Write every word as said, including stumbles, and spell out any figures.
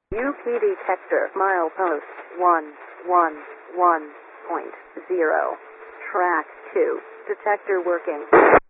U P detector milepost one one one point zero. Track two. Detector working.